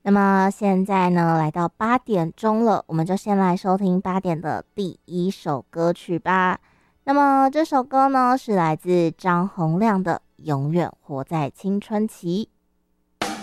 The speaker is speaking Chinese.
那么现在呢，来到8点钟了，我们就先来收听8点的第一首歌曲吧。那么这首歌呢，是来自张洪量的《永远活在青春期》。